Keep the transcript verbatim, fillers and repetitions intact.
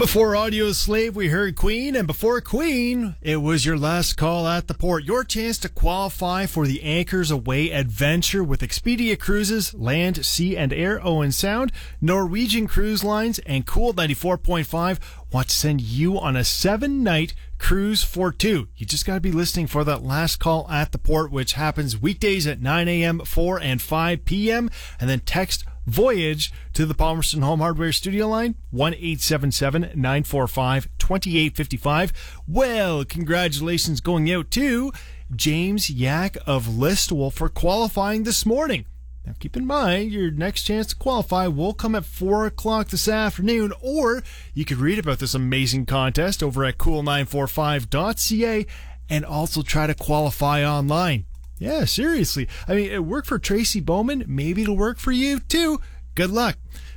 Before Audio Slave, we heard Queen, and before Queen, it was your last call at the port. Your chance to qualify for the Anchors Away adventure with Expedia Cruises, Land, Sea, and Air, Owen Sound, Norwegian Cruise Lines, and Cool ninety-four point five want to send you on a seven-night cruise for two. You just got to be listening for that last call at the port, which happens weekdays at nine a.m., four, and five p.m., and then text Voyage to the Palmerston Home Hardware studio line, one eight seven seven, nine four five, two eight five five. Well, congratulations going out to James Yak of Listowel for qualifying this morning. Now, keep in mind, your next chance to qualify will come at four o'clock this afternoon, or you could read about this amazing contest over at cool nine four five dot c a and also try to qualify online. Yeah, seriously. I mean, it worked for Tracy Bowman. Maybe it'll work for you, too. Good luck.